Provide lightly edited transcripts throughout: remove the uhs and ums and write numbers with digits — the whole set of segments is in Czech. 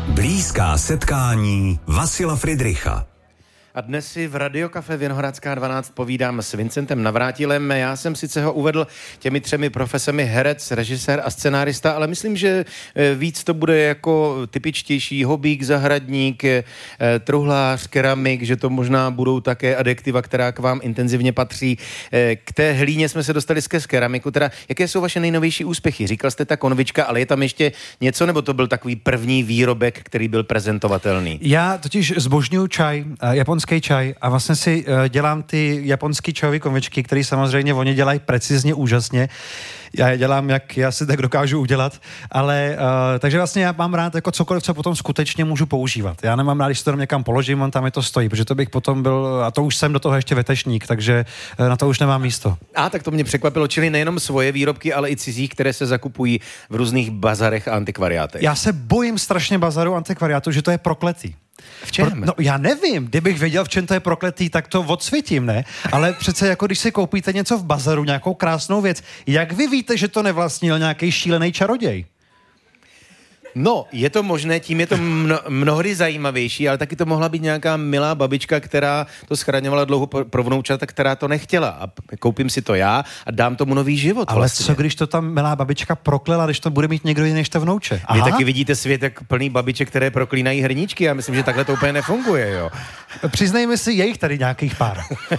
Blízká setkání Vasila Fridricha. A dnes si v Radiokafe Vinohradská 12 povídám s Vincentem Navrátilem. Já jsem sice ho uvedl těmi 3 profesemi herec, režisér a scenárista, ale myslím, že víc to bude jako typičtější hobík, zahradník, truhlář, keramik, že to možná budou také adjektiva, která k vám intenzivně patří. K té hlíně jsme se dostali z keramiku. Teda, jaké jsou vaše nejnovější úspěchy? Říkal jste ta konvička, ale je tam ještě něco, nebo to byl takový první výrobek, který byl prezentovatelný? Já totiž zbožňuju čaj, japonský čaj a vlastně si dělám ty japonský čajové konvičky, které samozřejmě oni dělají precizně, úžasně. Já je dělám, jak já si tak dokážu udělat, ale takže vlastně já mám rád jako cokoliv, co potom skutečně můžu používat. Já nemám rád, když to tam někam položím, on tam je to stojí, protože to bych potom byl, a to už jsem do toho ještě vetešník, takže na to už nemám místo. Tak to mě překvapilo, čili nejenom svoje výrobky, ale i cizích, které se zakupují v různých bazarech a antikvariátech. Já se bojím strašně bazaru antikvariátu, že to je prokletý. V čem? No já nevím, kdybych věděl, v čem to je prokletý, tak to odsvětím, ne? Ale přece jako když si koupíte něco v bazaru, nějakou krásnou věc, jak vy víte, že to nevlastnil nějaký šílený čaroděj? No, je to možné, tím je to mnohdy zajímavější, ale taky to mohla být nějaká milá babička, která to schraňovala dlouho pro vnoučata, která to nechtěla. A koupím si to já a dám tomu nový život. Ale vlastně. Co když to tam milá babička proklela, když to bude mít někdo jiný než to vnouče? Vy taky vidíte svět jak plný babiček, které proklínají hrníčky. Já myslím, že takhle to úplně nefunguje, jo. Přiznejme si, je jich tady nějakých pár.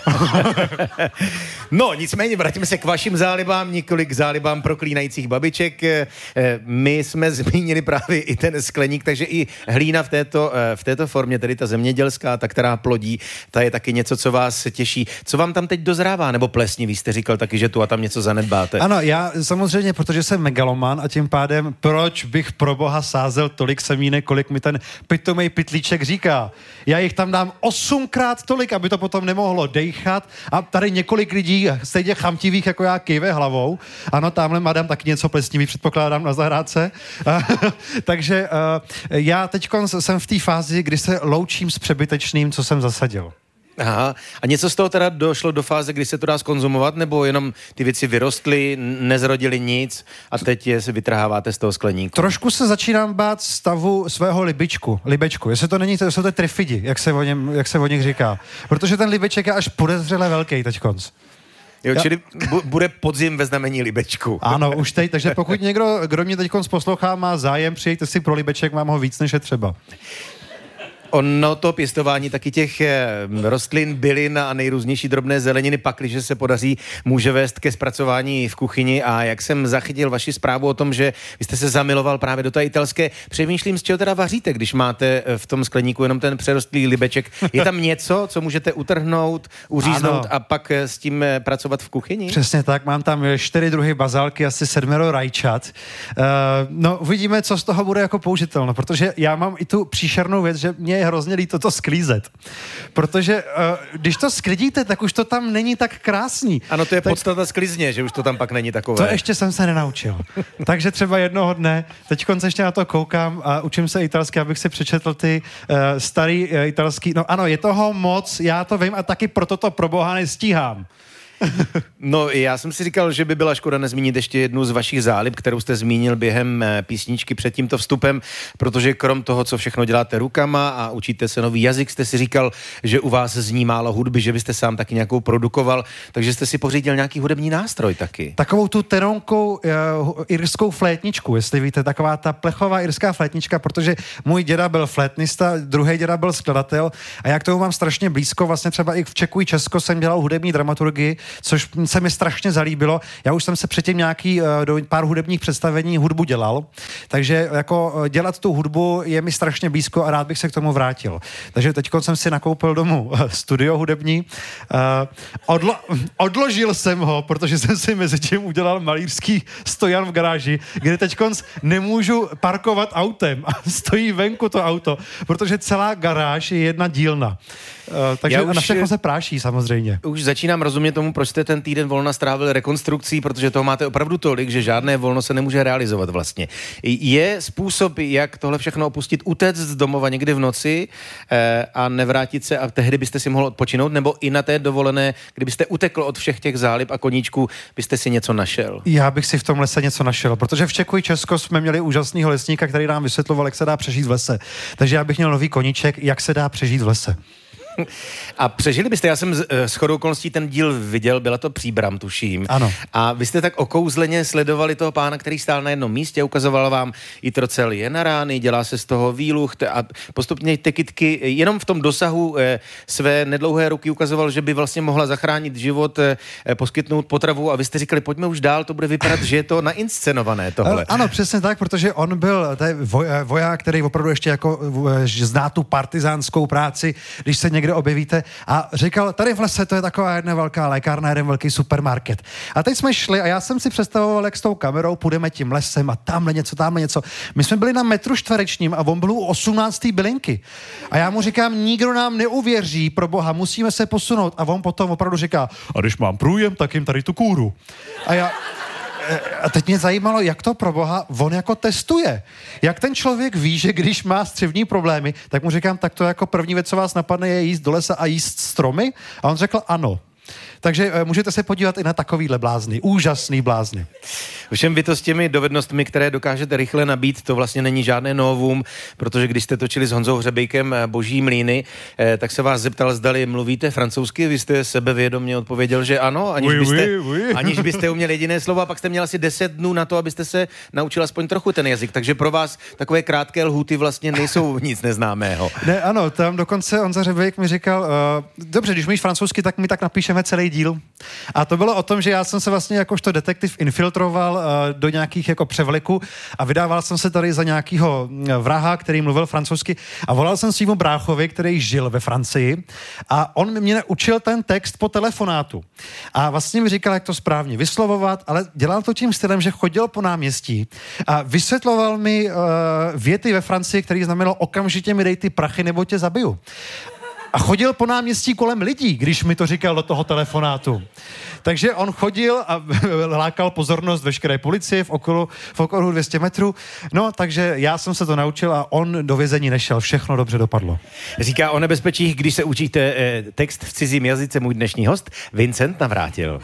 No, nicméně, vrátíme se k vašim zálibám, několik zálibám proklínajících babiček. My jsme zmínili právě i ten skleník, takže i hlína v této formě, tedy ta zemědělská, ta, která plodí, ta je taky něco, co vás těší. Co vám tam teď dozrává? Nebo plesniví jste říkal taky, že tu a tam něco zanedbáte. Ano, já samozřejmě, protože jsem megaloman a tím pádem, proč bych pro boha sázel tolik semínek, kolik mi ten pitomej pytlíček říká. Já jich tam dám 8krát tolik, aby to potom nemohlo dejchat a tady několik lidí stejně chamtivých jako já kýve hlavou. Ano, tamhle madam taky něco plesnivý, předpokládám na zahrádce. Takže já teď jsem v té fázi, kdy se loučím s přebytečným, co jsem zasadil. Aha. A něco z toho teda došlo do fáze, kdy se to dá zkonzumovat, nebo jenom ty věci vyrostly, nezrodily nic a teď je se vytrháváte z toho skleníku? Trošku se začínám bát stavu svého libečku. Jestli to není, to jsou to trifidi, jak se o nich říká. Protože ten libeček je až podezřele velký teďkonc. Jo, čili bude podzim ve znamení libečku. Ano, už teď, takže pokud někdo, kdo mě teďkonc poslouchá, má zájem, přijďte si pro libeček, mám ho víc, než je třeba. Ono to pěstování taky těch rostlin, bylin a nejrůznější drobné zeleniny, pakliže se podaří, může vést ke zpracování v kuchyni. A jak jsem zachytil vaši zprávu o tom, že vy jste se zamiloval právě do té italské, přemýšlím, z čeho teda vaříte, když máte v tom skleníku jenom ten přerostlý libeček. Je tam něco, co můžete utrhnout, uříznout a pak s tím pracovat v kuchyni? Přesně tak, mám tam 4 druhy bazálky, asi 7 rajčat. No, uvidíme, co z toho bude jako použitelno, protože já mám i tu příšernou věc, že mě je hrozně líto to sklízet. Protože když to sklidíte, tak už to tam není tak krásný. Ano, to je podstata sklizně, že už to tam pak není takové. To ještě jsem se nenaučil. Takže třeba jednoho dne, teďkonc ještě na to koukám a učím se italsky, abych si přečetl ty starý italský. No ano, je toho moc, já to vím a taky proto to pro boha nestíhám. No, já jsem si říkal, že by byla škoda nezmínit ještě jednu z vašich zálib, kterou jste zmínil během písničky před tímto vstupem, protože krom toho, co všechno děláte rukama a učíte se nový jazyk, jste si říkal, že u vás zní málo hudby, že byste sám taky nějakou produkoval, takže jste si pořídil nějaký hudební nástroj taky. Takovou tu teronkou irskou flétničku, jestli víte, taková ta plechová irská flétnička, protože můj děda byl flétnista, druhý děda byl skladatel a já k tomu mám strašně blízko, vlastně třeba i v Čeku i Česko jsem dělal hudební dramaturgii, což se mi strašně zalíbilo. Já už jsem se předtím do pár hudebních představení hudbu dělal, takže jako dělat tu hudbu je mi strašně blízko a rád bych se k tomu vrátil. Takže teďko jsem si nakoupil domů studio hudební. Odložil jsem ho, protože jsem si mezi tím udělal malířský stojan v garáži, kde teďko nemůžu parkovat autem a stojí venku to auto, protože celá garáž je jedna dílna. Takže na všechno se práší samozřejmě. Už začínám rozumět tomu, proč jste ten týden volna strávil rekonstrukcí, protože toho máte opravdu tolik, že žádné volno se nemůže realizovat vlastně. Je způsob, jak tohle všechno opustit, utéct z domova někdy v noci a nevrátit se a tehdy byste si mohl odpočinout, nebo i na té dovolené, kdybyste utekl od všech těch zálib a koníčků, byste si něco našel? Já bych si v tom lese něco našel, protože v Čeku i Česko jsme měli úžasného lesníka, který nám vysvětloval, jak se dá přežít v lese. Takže já bych měl nový koníček, jak se dá přežít v lese. A přežili byste, já jsem shodou okolností ten díl viděl, byla to Příbram, tuším. Ano. A vy jste tak okouzleně sledovali toho pána, který stál na jednom místě, ukazoval vám i trocel je na rány, dělá se z toho výluch a postupně ty kytky jenom v tom dosahu své nedlouhé ruky ukazoval, že by vlastně mohla zachránit život, poskytnout potravu a vy jste říkali, pojďme už dál, to bude vypadat, že je to nainscenované tohle. Ano, přesně tak, protože on byl voják, který opravdu ještě jako zná tu partizánskou práci, když se někde objevíte a říkal, tady v lese to je taková jedna velká lékárna, jeden velký supermarket. A teď jsme šli a já jsem si představoval, jak s tou kamerou půjdeme tím lesem a tamhle něco. My jsme byli na metru čtverečním a on byl u 18. bylinky. A já mu říkám, nikdo nám neuvěří, pro boha, musíme se posunout. A on potom opravdu říká, a když mám průjem, tak jim tady tu kůru. A teď mě zajímalo, jak to pro boha on jako testuje. Jak ten člověk ví, že když má střevní problémy, tak mu říkám, tak to jako první věc, co vás napadne, je jíst do lesa a jíst stromy? A on řekl ano. Takže můžete se podívat i na takovýhle blázny, úžasný blázny. Všem vy to s těmi dovednostmi, které dokážete rychle nabít, to vlastně není žádné novum, protože když jste točili s Honzou Hřebejkem Boží mlýny, tak se vás zeptal, zdali mluvíte francouzsky, vy jste sebevědomě odpověděl, že ano, aniž byste uměli jediné slovo, a pak jste měl asi 10 dnů na to, abyste se naučil aspoň trochu ten jazyk, takže pro vás takové krátké lhůty vlastně nejsou nic neznámého. Ne, ano, tam dokonce Honza Hřebejk mi říkal, dobře, když mluvíš francouzsky, tak my tak napíšeme celý díl. A to bylo o tom, že já jsem se vlastně jakožto detektiv infiltroval do nějakých jako převleků a vydával jsem se tady za nějakého vraha, který mluvil francouzsky a volal jsem svýmu bráchovi, který žil ve Francii a on mě učil ten text po telefonátu. A vlastně mi říkal, jak to správně vyslovovat, ale dělal to tím stylem, že chodil po náměstí a vysvětloval mi věty ve Francii, který znamenalo okamžitě mi dej ty prachy, nebo tě zabiju. A chodil po náměstí kolem lidí, když mi to říkal do toho telefonátu. Takže on chodil a lákal pozornost veškeré policie v okolo 200 metrů. No, takže já jsem se to naučil a on do vězení nešel. Všechno dobře dopadlo. Říká o nebezpečích, když se učíte text v cizím jazyce, můj dnešní host Vincent Navrátil.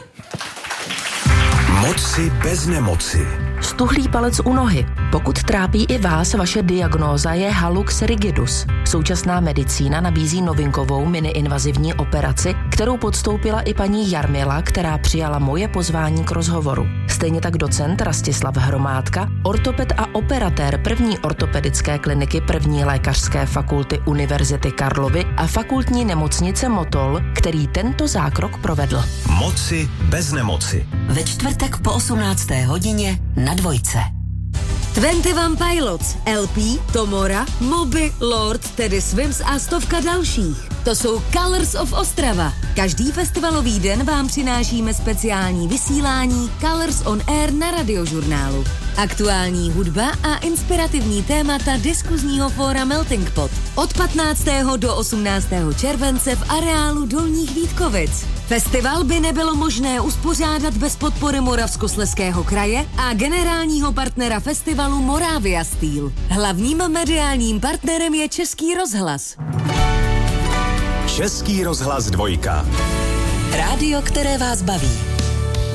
Moci bez nemoci. Stuhlý palec u nohy. Pokud trápí i vás, vaše diagnóza je hallux rigidus. Současná medicína nabízí novinkovou miniinvazivní operaci, kterou podstoupila i paní Jarmila, která přijala moje pozvání k rozhovoru. Stejně tak docent Rastislav Hromádka, ortoped a operatér první ortopedické kliniky první lékařské fakulty Univerzity Karlovy a fakultní nemocnice Motol, který tento zákrok provedl. Moci bez nemoci. Ve čtvrtek po 18. hodině na Dvojce. 21 Pilots, LP, Tomora, Moby, Lord, Teddy Swims a stovka dalších. To jsou Colors of Ostrava. Každý festivalový den vám přinášíme speciální vysílání Colors on Air na Radiožurnálu. Aktuální hudba a inspirativní témata diskuzního fóra Melting Pot. Od 15. do 18. července v areálu Dolních Vítkovic. Festival by nebylo možné uspořádat bez podpory Moravskoslezského kraje a generálního partnera festivalu Moravia Steel. Hlavním mediálním partnerem je Český rozhlas. Český rozhlas 2. Rádio, které vás baví.